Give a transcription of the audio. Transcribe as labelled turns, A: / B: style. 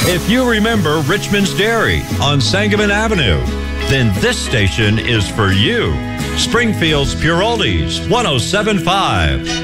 A: If you remember Richmond's Dairy on Sangamon Avenue, then this station is for you. Springfield's Pure Oldies 107.5.